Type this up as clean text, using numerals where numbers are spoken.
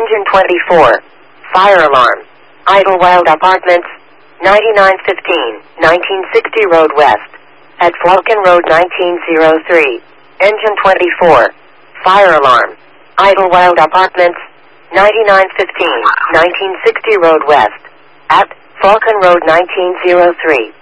Engine 24. Fire alarm. Idlewild Apartments, 9915, 1960 Road West. At Falcon Road 1903. Engine 24. Fire alarm. Idlewild Apartments, 9915, 1960 Road West. At Falcon Road 1903.